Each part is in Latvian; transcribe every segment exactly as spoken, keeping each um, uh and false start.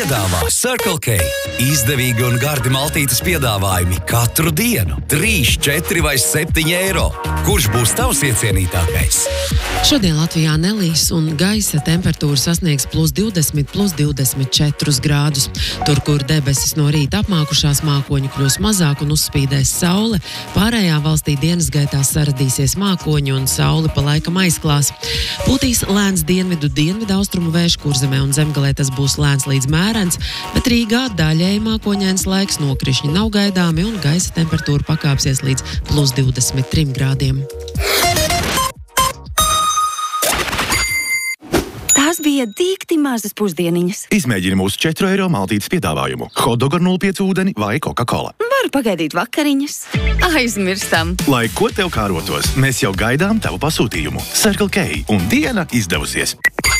piedāvā Circle K. Izdevīgi un gardi maltītes piedāvājumi katru dienu. trīs, četri vai septiņi eiro. Kurš būs tavs iecienītākais? Šodien Latvijā nelīs un gaisa temperatūra sasniegs plus divdesmit, plus divdesmit četrus grādus. Tur, kur debesis no rīta apmākušās, mākoņu kļūs mazāk un uzspīdēs saule, pārējā valstī dienas gaitā saradīsies mākoņi un saule pa laikam aizklās. Pūtīs lēns dienvidu dienvidu austrumu vējš, Kurzemē un Zemgalē tas būs lēns līdz mērens, bet Rīgā daļēji mākoņains laiks, nokrišņi nav gaidāmi un gaisa temperatūra pakāpsies līdz plus divdesmit trim grādiem. Tās bija dīkti mazas pusdieniņas. Izmēģini mūsu četru eiro maltītes piedāvājumu. Hotdog ar nulle pieci ūdeni vai Coca-Cola. Varu pagaidīt vakariņas. Aizmirstam. Lai ko tev kārotos, mēs jau gaidām tavu pasūtījumu. Circle K un diena izdevusies.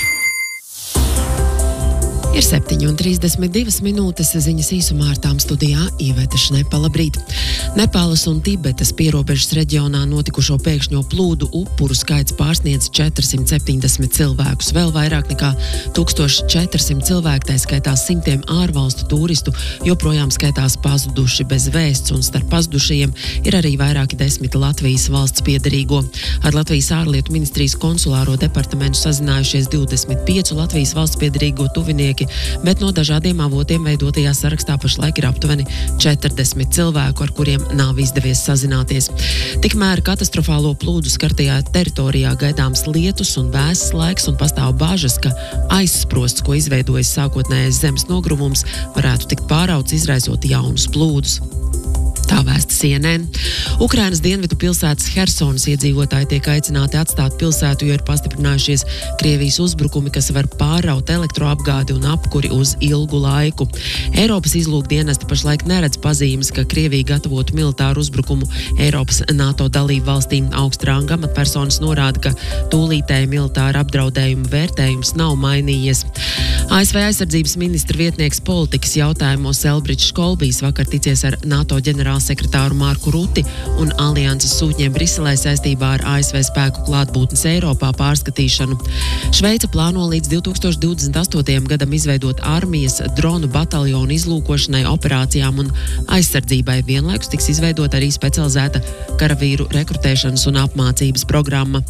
Ir septiņi un trīsdesmit divas minūtes, ziņas īsumā ar tām studijā Iveta Šnepa. Labrīt! Nepālas un Tibetas pierobežas reģionā notikušo pēkšņo plūdu upuru skaits pārsniedz četrsimt septiņdesmit cilvēkus. Vēl vairāk nekā tūkstoš četrsimt cilvēku, tā skaitā simtiem ārvalstu turistu, joprojām skaitās pazuduši bez vēsts, un starp pazudušajiem ir arī vairāki desmit Latvijas valsts piederīgo. Ar Latvijas ārlietu ministrijas konsulāro departamentu sazinājušies divdesmit pieci Latvijas valsts piederīgo tuvinieki, bet no dažādiem avotiem veidotajā sarakstā pašlaik ir aptuveni četrdesmit cilvēku, ar kuriem nav izdevies sazināties. Tikmēr katastrofālo plūdu skartajā teritorijā gaidāms lietus un vēss laiks, un pastāv bažas, ka aizsprosts, ko izveidojas sākotnējais zemes nogruvums, varētu tikt pārauts, izraisot jaunus plūdus. Tā vēsta C N N. Ukrainas dienvidu pilsētas Hersonas iedzīvotāji tiek aicināti atstāt pilsētu, jo ir pastiprinājušies Krievijas uzbrukumi, kas var pāraut elektroapgādi un apkuri uz ilgu laiku. Eiropas izlūkdienesti pašlaik neredz pazīmes, ka Krievija gatavotu militāru uzbrukumu Eiropas NATO dalību valstīm. Augsta ranga amatpersonas norāda, ka tūlītēji militāra apdraudējuma vērtējums nav mainījies. A S V aizsardzības ministra vietnieks politikas jautājumos Elbrids Školbijs vakar ticies ar NATO ģenerālsekretāru Marku Ruti un alianses sūtņiem Briselē saistībā ar A S V spēku klātbūtnes Eiropā pārskatīšanu. Šveice plāno līdz divi tūkstoši divdesmit astotajam gadam izveidot armijas dronu bataljonu izlūkošanai, operācijām un aizsardzībai. Vienlaikus tiks izveidot arī specializēta karavīru rekrutēšanas un apmācības programma.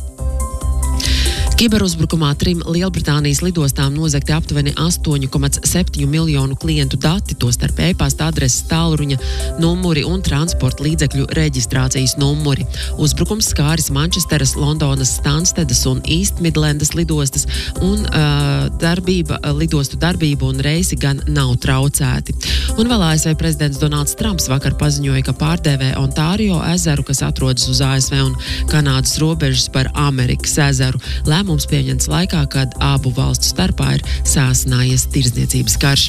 Kiberuzbrukumā trim Lielbritānijas lidostām nozagti aptuveni astoņi komats septiņi miljonu klientu dati, tostarp e-pasta adreses, tālruņa numuri un transporta līdzekļu reģistrācijas numuri. Uzbrukums skāris Mančesteras, Londonas, Stanstedas un East Midlandas lidostas, un uh, darbība, lidostu darbība un reisi gan nav traucēti. Un vēl A S V prezidents Donalds Trumps vakar paziņoja, ka pārdēvē Ontārio ezeru, kas atrodas uz A S V un Kanādas robežas, par Amerikas ezeru. Lēmums pieņemts laikā, kad abu valstu starpā ir sāsinājies tirdzniecības karš.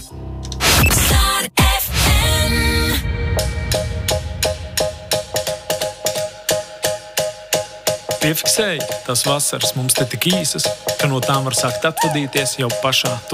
Piefiksēji, tās vasaras mums te tik īsas, ka no tām var sākt atvadīties jau pašā to